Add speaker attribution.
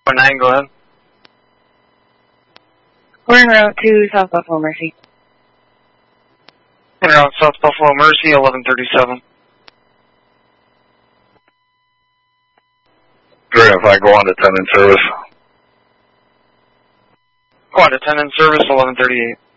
Speaker 1: 6.9, go ahead.
Speaker 2: We're en route to South Buffalo Mercy.
Speaker 1: En route South Buffalo Mercy, 1137.
Speaker 3: Great, if I go on to 10 in service.
Speaker 1: Go on to 10 in service, 1138.